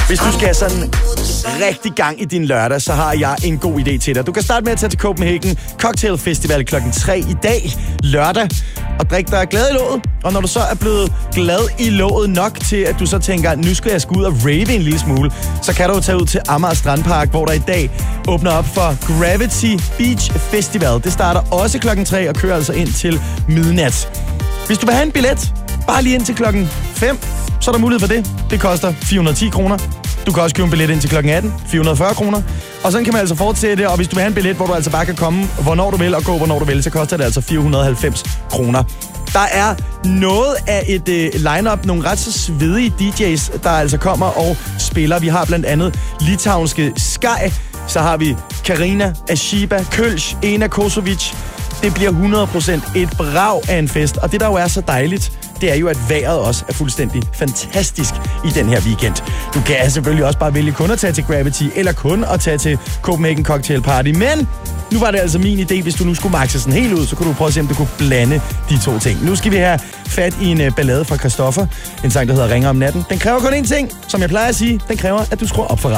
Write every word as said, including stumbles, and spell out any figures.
Hvis du skal have sådan rigtig gang i din lørdag, så har jeg en god idé til dig. Du kan starte med at tage til Copenhagen Cocktail Festival klokken tre i dag, lørdag, og drikke dig glad i låget. Og når du så er blevet glad i låget nok til, at du så tænker, nu skal jeg sgu ud og rave en lille smule, så kan du jo tage ud til Amager Strandpark, hvor der i dag åbner op for Gravity Beach Festival. Det starter også klokken tre og kører altså ind til midnat. Hvis du vil have en billet, bare lige ind til klokken fem, så er der mulighed for det. Det koster fire hundrede og ti kroner. Du kan også købe en billet ind til klokken atten, fire hundrede og fyrre kroner. Og sådan kan man altså fortsætte, og hvis du vil have en billet, hvor du altså bare kan komme, hvornår du vil, og gå, hvornår du vil, så koster det altså fire hundrede og halvfems kroner. Der er noget af et øh, line-up, nogle ret så svedige D J's, der altså kommer og spiller. Vi har blandt andet litauiske Sky, så har vi Karina, Ashiba, Kölsch, Ena Kosovic. Det bliver hundrede procent et brag af en fest, og det der jo er så dejligt, det er jo, at vejret også er fuldstændig fantastisk i den her weekend. Du kan selvfølgelig også bare vælge kun at tage til Gravity, eller kun at tage til Copenhagen Cocktail Party, men nu var det altså min idé, hvis du nu skulle maxe sådan helt ud, så kunne du prøve at se, om du kunne blande de to ting. Nu skal vi have fat i en ballade fra Christoffer, en sang, der hedder Ringer om natten. Den kræver kun én ting, som jeg plejer at sige, den kræver, at du skruer op for